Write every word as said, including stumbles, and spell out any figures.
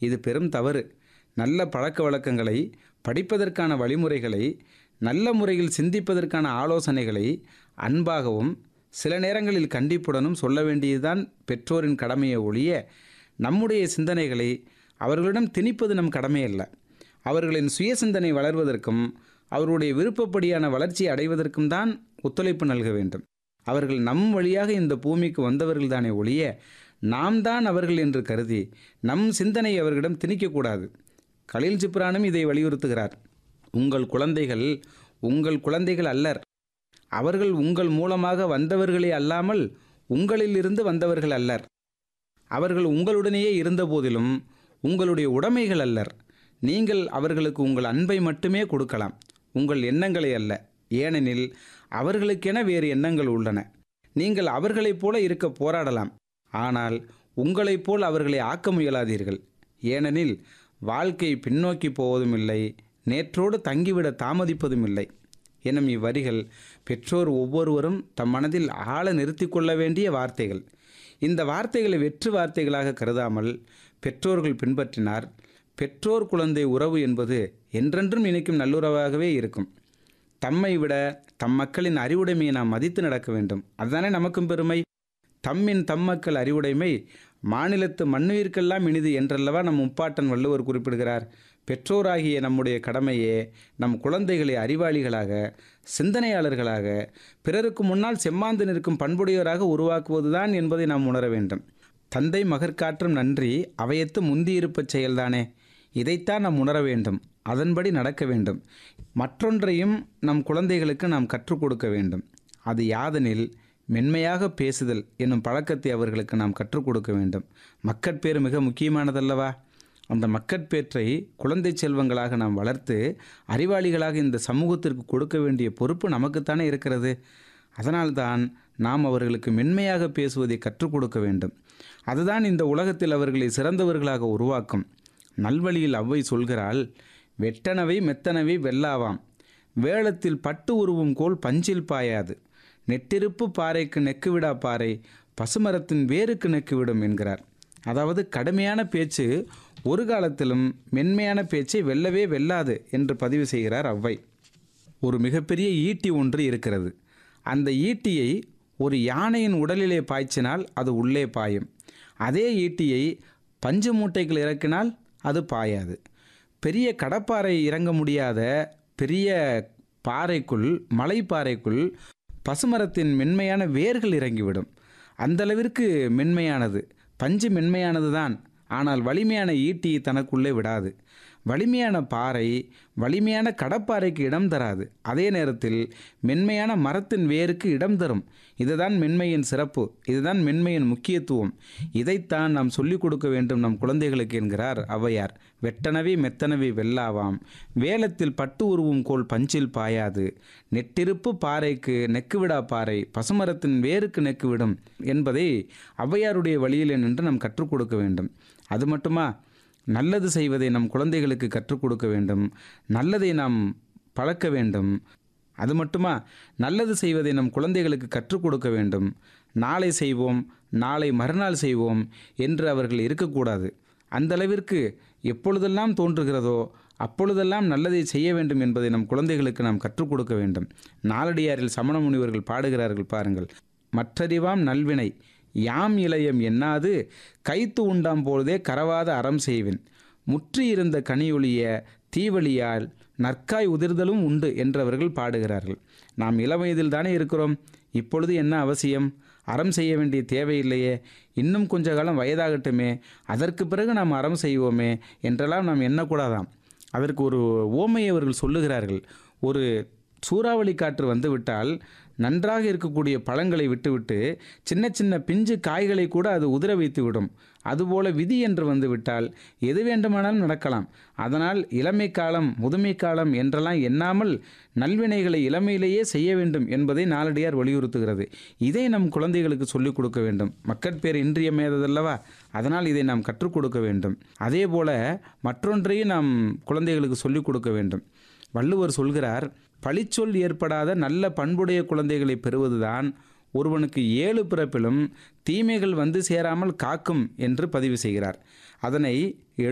இது பெரும் தவறு. நல்ல பழக்க வழக்கங்களை, படிப்பதற்கான வழிமுறைகளை, நல்ல முறையில் சிந்திப்பதற்கான ஆலோசனைகளை அன்பாகவும் சில நேரங்களில் கண்டிப்புடனும் சொல்ல வேண்டியதுதான் பெற்றோரின் கடமையை ஒழிய, நம்முடைய சிந்தனைகளை அவர்களிடம் திணிப்பது நம் கடமையல்ல. அவர்களின் சுய சிந்தனை வளர்வதற்கும் அவர்களுடைய விருப்பப்படியான வளர்ச்சியை அடைவதற்கும் தான் ஒத்துழைப்பு நல்க வேண்டும். அவர்கள் நம் வழியாக இந்த பூமிக்கு வந்தவர்கள்தானே ஒழிய, நாம் தான் அவர்கள் என்று கருதி நம் சிந்தனை அவர்களிடம் திணிக்கக்கூடாது. கலீல் ஜிப்ரானும் இதை வலியுறுத்துகிறார். உங்கள் குழந்தைகள் உங்கள் குழந்தைகள் அல்லர். அவர்கள் உங்கள் மூலமாக வந்தவர்களே அல்லாமல் உங்களிலிருந்து வந்தவர்கள் அல்லர். அவர்கள் உங்களுடனேயே இருந்த போதிலும் உங்களுடைய உடைமைகள் அல்லர். நீங்கள் அவர்களுக்கு உங்கள் அன்பை மட்டுமே கொடுக்கலாம், உங்கள் எண்ணங்களை அல்ல. ஏனெனில் அவர்களுக்கென வேறு எண்ணங்கள் உள்ளன. நீங்கள் அவர்களைப் போல இருக்க போராடலாம், ஆனால் உங்களைப் போல் அவர்களை ஆக்க முயலாதீர்கள். ஏனெனில் வாழ்க்கை பின்னோக்கி போவதும் இல்லை, நேற்றோடு தங்கிவிட தாமதிப்பதும் இல்லை எனும் இவ்வரிகள் பெற்றோர் ஒவ்வொருவரும் தம் மனதில் ஆழ நிறுத்தி கொள்ள வேண்டிய வார்த்தைகள். இந்த வார்த்தைகளை வெற்று வார்த்தைகளாக கருதாமல் பெற்றோர்கள் பின்பற்றினார் பெற்றோர் குழந்தை உறவு என்பது என்றென்றும் இணைக்கும் நல்லுறவாகவே இருக்கும். தம்மை விட தம் மக்களின் அறிவுடைமையை நாம் மதித்து நடக்க வேண்டும். அதுதானே நமக்கும் பெருமை. தம்மின் தம் மக்கள் அறிவுடைமை மாநிலத்து மண்ணுயிர்க்கெல்லாம் இனிது என்றல்லவா நம் முப்பாட்டன் வள்ளுவர் குறிப்பிடுகிறார். பெற்றோராகிய நம்முடைய கடமையே நம் குழந்தைகளை அறிவாளிகளாக, சிந்தனையாளர்களாக, பிறருக்கு முன்னால் செம்மாந்து நிற்கும் பண்புடையோராக உருவாக்குவதுதான் என்பதை நாம் உணர வேண்டும். தந்தை மகற்காற்றும் நன்றி அவையத்து முந்தியிருப்பச் செயல்தானே. இதைத்தான் நாம் உணர வேண்டும், அதன்படி நடக்க வேண்டும். மற்றொன்றையும் நம் குழந்தைகளுக்கு நாம் கற்றுக் கொடுக்க வேண்டும். அது யாதெனில் மென்மையாக பேசுதல் என்னும் பழக்கத்தை அவர்களுக்கு நாம் கற்றுக் கொடுக்க வேண்டும். மக்கட்பேறு மிக முக்கியமானதல்லவா? அந்த மக்கட்பேற்றை குழந்தை செல்வங்களாக நாம் வளர்த்து அறிவாளிகளாக இந்த சமூகத்திற்கு கொடுக்க வேண்டிய பொறுப்பு நமக்குத்தானே இருக்கிறது. அதனால்தான் நாம் அவர்களுக்கு மென்மையாக பேசுவதை கற்றுக் கொடுக்க வேண்டும். அதுதான் இந்த உலகத்தில் அவர்களை சிறந்தவர்களாக உருவாக்கும். நல்வழியில் அவ்வை சொல்கிறாள், வெட்டனவை மெத்தனவை வெல்லாவாம், வேளத்தில் பட்டு உருவும் கோல் பஞ்சில் பாயாது, நெட்டிருப்பு பாறைக்கு நெக்குவிடா பாறை பசுமரத்தின் வேருக்கு நெக்குவிடும் என்கிறார். அதாவது கடுமையான பேச்சு ஒரு காலத்திலும் மென்மையான பேச்சை வெல்லவே வெல்லாது என்று பதிவு செய்கிறார் அவ்வை. ஒரு மிகப்பெரிய ஈட்டி ஒன்று இருக்கிறது. அந்த ஈட்டியை ஒரு யானையின் உடலிலே பாய்ச்சினால் அது உள்ளே பாயும். அதே ஈட்டியை பஞ்சு மூட்டைகள் இறக்கினால் அது பாயாது. பெரிய கடப்பாறை இறங்க முடியாத பெரிய பாறைக்குள், மலைப்பாறைக்குள் பசுமரத்தின் மென்மையான வேர்கள் இறங்கிவிடும். அந்தளவிற்கு மென்மையானது. பஞ்சு மென்மையானது தான், ஆனால் வலிமையான ஈட்டியை தனக்குள்ளே விடாது. வலிமையான பாறை வலிமையான கடப்பாறைக்கு இடம் தராது. அதே நேரத்தில் மென்மையான மரத்தின் வேருக்கு இடம் தரும். இதுதான் மென்மையின் சிறப்பு, இதுதான் மென்மையின் முக்கியத்துவம். இதைத்தான் நாம் சொல்லிக் கொடுக்க வேண்டும் நம் குழந்தைகளுக்கு என்கிறார் ஔவையார். வெட்டனவே மெத்தனவே வெல்லாவாம், வேலத்தில் பட்டு உருவும் கோல் பஞ்சில் பாயாது, நெட்டிருப்பு பாறைக்கு நெக்குவிடா பாறை பசுமரத்தின் வேருக்கு நெக்குவிடும் என்பதை ஔவையாருடைய வழியில் நின்று நாம் கற்றுக் கொடுக்க வேண்டும். அது மட்டுமா, நல்லது செய்வதை நம் குழந்தைகளுக்கு கற்றுக் கொடுக்க வேண்டும். நல்லதை நாம் பழக்க வேண்டும். அது மட்டுமா, நல்லது செய்வதை நம் குழந்தைகளுக்கு கற்றுக் கொடுக்க வேண்டும். நாளை செய்வோம், நாளை மறுநாள் செய்வோம் என்று அவர்கள் இருக்கக்கூடாது. அந்தளவிற்கு எப்பொழுதெல்லாம் தோன்றுகிறதோ அப்பொழுதெல்லாம் நல்லதை செய்ய வேண்டும் என்பதை நம் குழந்தைகளுக்கு நாம் கற்றுக் கொடுக்க வேண்டும். நாலடியாரில் சமண முனிவர்கள் பாடுகிறார்கள் பாருங்கள். மற்றறிவாம் நல்வினை யாம் இளையம் எண்ணாது கைத்து உண்டாம் பொழுதே கரவாத அறம் செய்வேன், முற்றி இருந்த கனியொழிய தீவழியால் நற்காய் உதிர்தலும் உண்டு என்றவர்கள் பாடுகிறார்கள். நாம் இளவயதில் தானே இருக்கிறோம். இப்பொழுது என்ன அவசியம்? அறம் செய்ய வேண்டிய தேவையில்லையே. இன்னும் கொஞ்ச காலம் வயதாகட்டுமே, அதற்கு பிறகு நாம் அறம் செய்வோமே என்றெல்லாம் நாம் எண்ணக்கூடாதாம். அதற்கு ஒரு ஓமையை அவர்கள் சொல்லுகிறார்கள். ஒரு சூறாவளி காற்று வந்துவிட்டால் நன்றாக இருக்கக்கூடிய பழங்களை விட்டுவிட்டு சின்ன சின்ன பிஞ்சு காய்களை கூட அது உதிர வைத்து விடும். அதுபோல விதி என்று வந்துவிட்டால் எது வேண்டுமானாலும் நடக்கலாம். அதனால் இளமை காலம் முதுமை காலம் என்றெல்லாம் எண்ணாமல் நல்வினைகளை இளமையிலேயே செய்ய வேண்டும் என்பதை நாலடியார் வலியுறுத்துகிறது. இதை நம் குழந்தைகளுக்கு சொல்லிக் கொடுக்க வேண்டும். மக்கட்பேறு இன்றியமையாததல்லவா? அதனால் இதை நாம் கற்றுக் கொடுக்க வேண்டும். அதே போல மற்றொன்றையும் நாம் குழந்தைகளுக்கு சொல்லிக் கொடுக்க வேண்டும். வள்ளுவர் சொல்கிறார், பழிச்சொல் ஏற்படாத நல்ல பண்புடைய குழந்தைகளை பெறுவதுதான் ஒருவனுக்கு ஏழு பிறப்பிலும் தீமைகள் வந்து சேராமல் காக்கும் என்று பதிவு செய்கிறார். அதனை